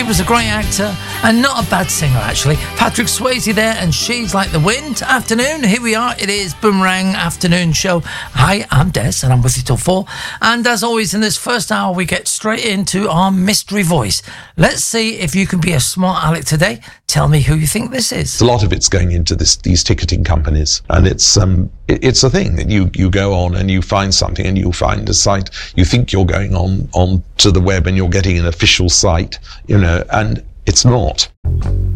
He was a great actor and not a bad singer, actually. Patrick Swayze there, and She's Like the Wind. Afternoon, here we are. It is Boomerang Afternoon Show. Hi, I'm Des, and I'm with you till 4. And as always, in this first hour, we get straight into our mystery voice. Let's see if you can be a smart aleck today. Tell me who you think this is. A lot of it's going into these ticketing companies, and it's a thing that you go on and you find something, and you find a site. You think you're going on to the web and you're getting an official site, and it's not.